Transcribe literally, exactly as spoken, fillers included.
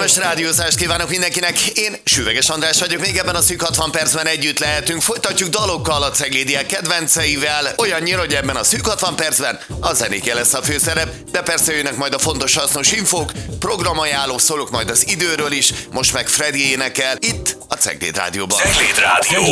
kellemes rádiózást kívánok mindenkinek. Én Süveges András vagyok, még ebben a szűk hatvan percben együtt lehetünk. Folytatjuk dalokkal a ceglédiek kedvenceivel. Olyannyira, hogy ebben a szűk hatvan percben a zenéke lesz a főszerep, de persze jönnek majd a fontos, hasznos infók, programajánló, szólok majd az időről is, most meg Freddy énekel itt a Cegléd Rádióban. Cegléd Rádió.